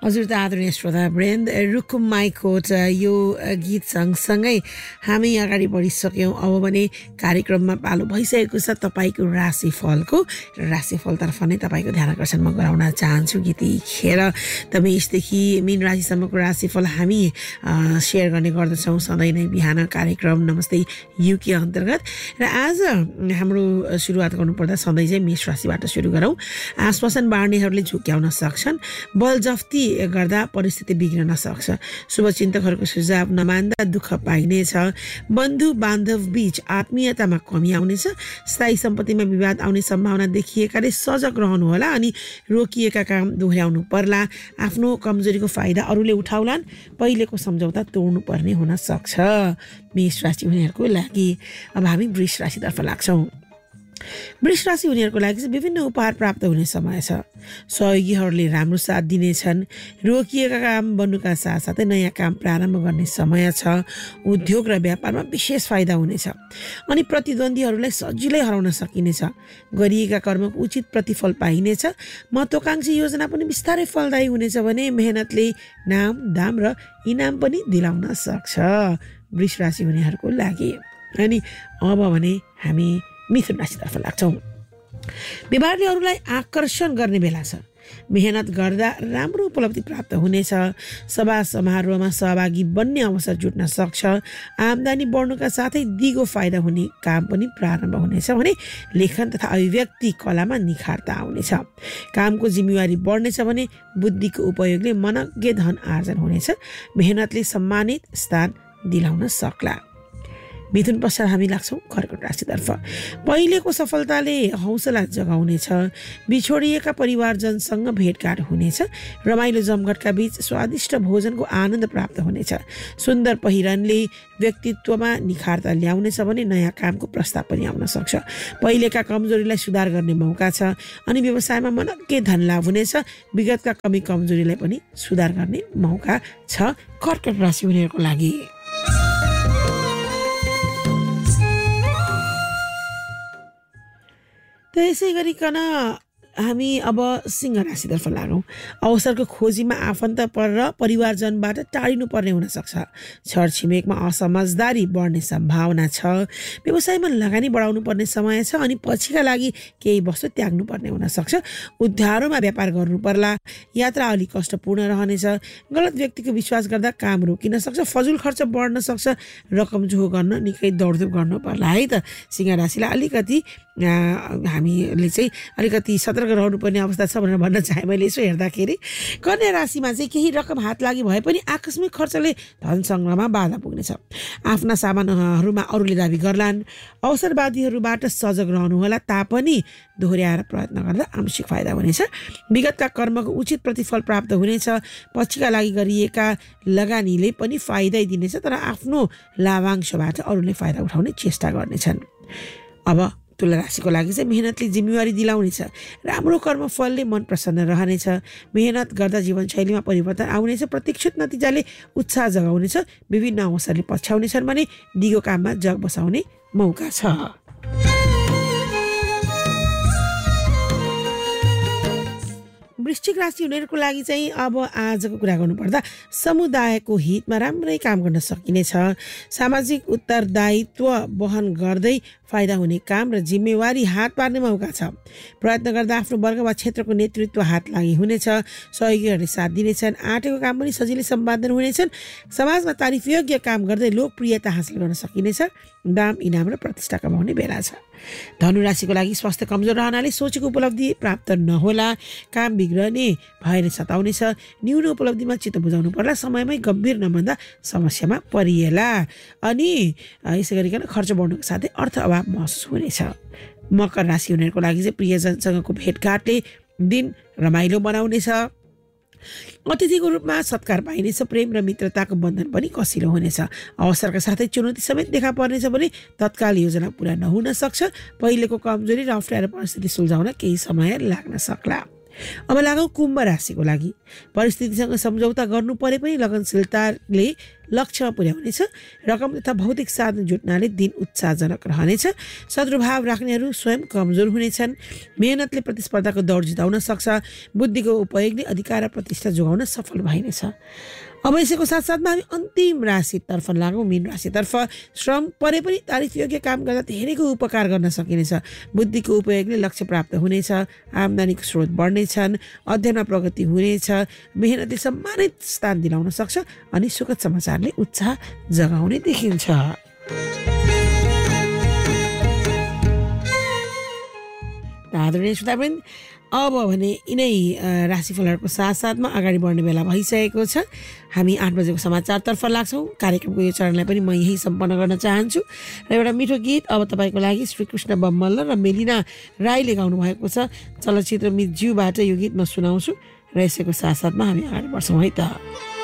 हजुर त आदरणीय श्रोतावृन्द, रुकुम माइकोट यो गीत सँगसँगै हामी अगाडि बढिसक्यौँ। अब भने कार्यक्रममा पालो भइसकेको छ तपाईँको राशिफलको। राशिफलतर्फ नै तपाईँको ध्यान आकर्षण म गराउन चाहन्छु। यतिखेर त मेषदेखि मीन राशिसम्मको राशिफल हामी सेयर गर्ने गर्दछौँ सधैँ नै बिहान कार्यक्रम नमस्ते युके अन्तर्गत। र आज हाम्रो सुरुवात गर्नुपर्दा सधैँ चाहिँ मेष राशिबाट सुरु गरौँ। आश्वासन बाँड्नेहरूले झुक्याउन सक्छन्, बलजफ्ती गर्दा परिस्थिति बिग्रन सक्छ। शुभचिन्तकहरूको सुझाव नमान्दा दुःख पाइनेछ। बन्धु बान्धव बीच आत्मीयतामा कमी आउनेछ। स्थायी सम्पत्तिमा विवाद आउने सम्भावना देखिएकाले सजग रहनुहोला अनि रोकिएका काम दोहोऱ्याउनु पर्ला। आफ्नो कमजोरीको फाइदा अरूले उठाउलान्, पहिलेको सम्झौता तोड्नु पर्ने हुन सक्छ। मेष राशि हुनेहरूको लागि अब हामी वृष राशितर्फ लाग्छौँ। वृष राशि हुनेहरूको लागि चाहिँ विभिन्न उपहार प्राप्त हुने समय छ। सहयोगीहरूले राम्रो साथ दिनेछन्। रोकिएका काम बन्नुका साथसाथै नयाँ काम प्रारम्भ गर्ने समय छ। उद्योग र व्यापारमा विशेष फाइदा हुनेछ अनि प्रतिद्वन्द्वीहरूलाई सजिलै हराउन सकिनेछ। गरिएका कर्मको उचित प्रतिफल पाइनेछ। महत्त्वाकांक्षी योजना पनि बिस्तारै फलदायी हुनेछ भने मेहनतले नाम दाम र इनाम पनि दिलाउन सक्छ वृष राशि हुनेहरूको लागि। अनि अब भने हामी मिथुन राशितर्फ लाग्छौँ। व्यवहारले अरूलाई आकर्षण गर्ने बेला छ। मेहनत गर्दा राम्रो उपलब्धि प्राप्त हुनेछ। सभा समारोहमा सहभागी बन्ने अवसर जुट्न सक्छ। आम्दानी बढ्नुका साथै दिगो फाइदा हुने काम पनि प्रारम्भ हुनेछ भने लेखन तथा अभिव्यक्ति कलामा निखारता आउनेछ। कामको जिम्मेवारी बढ्नेछ भने बुद्धिको उपयोगले मनज्ञ धन आर्जन हुनेछ। मेहनतले सम्मानित स्थान दिलाउन सक्ला। मिथुन पश्चात हामी लाग्छौँ कर्कट राशितर्फ। पहिलेको सफलताले हौसला जगाउनेछ। बिछोडिएका परिवारजनसँग भेटघाट हुनेछ। रमाइलो जमघटका बीच स्वादिष्ट भोजनको आनन्द प्राप्त हुनेछ। सुन्दर पहिरनले व्यक्तित्वमा निखारता ल्याउनेछ भने नयाँ कामको प्रस्ताव पनि आउन सक्छ। पहिलेका कमजोरीलाई सुधार गर्ने मौका छ अनि व्यवसायमा मनज्ञ धन लाभ हुनेछ। विगतका कमी कमजोरीलाई पनि सुधार गर्ने मौका छ कर्कट राशि हुनेहरूको लागि। त्यसै गरिकन हामी अब सिंह राशितर्फ लागौँ। अवसरको खोजीमा आफन्त र परिवारजनबाट टाढिनु पर्ने हुनसक्छ। छरछिमेकमा असमझदारी बढ्ने सम्भावना छ। व्यवसायमा लगानी बढाउनु पर्ने समय छ अनि पछिका लागि केही वस्तु त्याग्नु पर्ने हुनसक्छ। उधारोमा व्यापार गर्नु पर्ला। यात्रा अलिक कष्टपूर्ण रहनेछ। गलत व्यक्तिको विश्वास गर्दा काम रोकिन सक्छ। फजुल खर्च बढ्न सक्छ। रकम जोहो गर्न निकै दौडधुप गर्नु पर्ला है त। सिंह राशिलाई अलिकति हामीले चाहिँ अलिकति सतर्क रहनुपर्ने अवस्था छ भनेर भन्न चाहे मैले यसो हेर्दाखेरि। कन्या राशिमा चाहिँ केही रकम हात लागि भए पनि आकस्मिक खर्चले धन सङ्ग्रहमा बाधा पुग्नेछ। आफ्ना सामानहरूमा अरूले दाबी गर्लान्। अवसरवादीहरूबाट सजग रहनुहोला तापनि दोहोऱ्याएर प्रयत्न गर्दा आंशिक फाइदा हुनेछ। विगतका कर्मको उचित प्रतिफल प्राप्त हुनेछ। पछिका लागि गरिएका लगानीले पनि फाइदै दिनेछ तर आफ्नो लाभांशबाट अरूले फाइदा उठाउने चेष्टा गर्नेछन्। अब तुला राशिको लागि चाहिँ मेहनतले जिम्मेवारी दिलाउनेछ। राम्रो कर्मफलले मन प्रसन्न रहनेछ। मेहनत गर्दा जीवनशैलीमा परिवर्तन आउनेछ। प्रतीक्षित नतिजाले उत्साह जगाउनेछ। विभिन्न अवसरले पछ्याउनेछन् भने दिगो काममा जग बसाउने मौका छ। वृश्चिक राशि हुनेहरूको लागि चाहिँ अब आजको कुरा गर्नुपर्दा समुदायको हितमा राम्रै काम गर्न सकिनेछ। सामाजिक उत्तरदायित्व वहन गर्दै फाइदा हुने काम र जिम्मेवारी हात पार्ने मौका छ। प्रयत्न गर्दा आफ्नो वर्ग वा क्षेत्रको नेतृत्व हात लागि हुनेछ। सहयोगीहरूले साथ दिनेछन्। आँटेको काम पनि सजिलै सम्पादन हुनेछन्। समाजमा तारिफयोग्य काम गर्दै लोकप्रियता हासिल गर्न सकिनेछ। दाम इनाम र प्रतिष्ठा कमाउने बेला छ। धनु राशिको लागि स्वास्थ्य कमजोर रहनाले सोचेको उपलब्धि प्राप्त नहोला। काम बिग्रने भएर सताउनेछ। न्यून उपलब्धिमा चित्त बुझाउनु पर्ला। समयमै गम्भीर नभन्दा समस्यामा परिएला अनि यसै गरिकन खर्च बढ्नुको साथै अर्थ अभाव महसुस हुनेछ। मकर राशि हुनेहरूको लागि चाहिँ प्रियजनसँगको भेटघाटले दिन रमाइलो बनाउनेछ। अतिथिको रूपमा सत्कार पाइनेछ। प्रेम र मित्रताको बन्धन पनि कसिलो हुनेछ। अवसरका साथै चुनौती समेत देखा पर्नेछ भने तत्काल योजना पुरा नहुन सक्छ। पहिलेको कमजोरी र अप्ठ्यारो परिस्थिति सुल्झाउन केही समय लाग्न सक्ला। अब लागौँ कुम्भ राशिको लागि। परिस्थितिसँग सम्झौता गर्नु परे पनि लगनशीलताले लक्ष्यमा पुर्याउनेछ। रकम तथा भौतिक साधन जुट्नाले दिन उत्साहजनक रहनेछ। शत्रुभाव राख्नेहरू स्वयं कमजोर हुनेछन्। मेहनतले प्रतिस्पर्धाको दौड जिताउन सक्छ। बुद्धिको उपयोगले अधिकार र प्रतिष्ठा जोगाउन सफल भइनेछ। अब यसको साथसाथमा हामी अन्तिम राशितर्फ लागौँ, मीन राशितर्फ। श्रम परे पनि तारिफ योग्य काम गर्दा धेरैको उपकार गर्न सकिनेछ। बुद्धिको उपयोगले लक्ष्य प्राप्त हुनेछ। आम्दानीको स्रोत बढ्नेछन्। अध्ययनमा प्रगति हुनेछ। मेहनतले सम्मानित स्थान दिलाउन सक्छ अनि सुखद समाचारले उत्साह जगाउने देखिन्छ। आदरणीय श्रोतावृन्द, अब भने यिनै राशिफलहरूको साथसाथमा अगाडि बढ्ने बेला भइसकेको छ। हामी 8 बजेको समाचारतर्फ लाग्छौँ। कार्यक्रमको यो चरणलाई पनि म यही सम्पन्न गर्न चाहन्छु र एउटा मिठो गीत अब तपाईँको लागि श्रीकृष्ण बम्मल्ल र मेलिना राईले गाउनु भएको छ चलचित्र मितज्यूबाट यो गीत म सुनाउँछु र यसैको साथसाथमा हामी अगाडि बढ्छौँ है त।